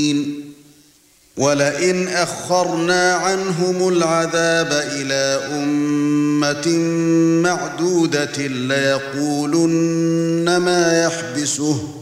وَلَئِنْ أَخَّرْنَا عَنْهُمُ الْعَذَابَ إِلَى أُمَّةٍ مَّعْدُودَةٍ لَيَقُولُنَّ مَا يَحْبِسُهُ